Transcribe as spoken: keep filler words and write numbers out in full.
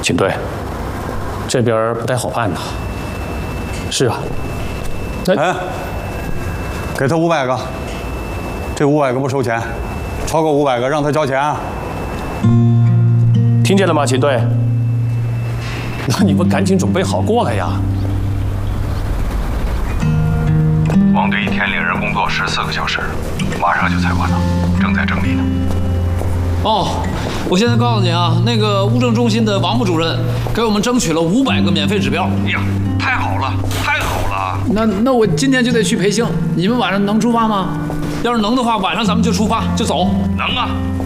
秦队，这边不太好办呐。是啊。 哎，给他五百个，这五百个不收钱，超过五百个让他交钱啊。 听见了吗，秦队？那你们赶紧准备好过来呀！ 王队一天领人工作十四个小时，马上就采完了，正在整理呢。 哦，我现在告诉你啊，那个物证中心的王副主任给我们争取了五百个免费指标。 哎呀，太好了，太好了！ 那那我今天就得去培训，你们晚上能出发吗？要是能的话，晚上咱们就出发就走。 能啊，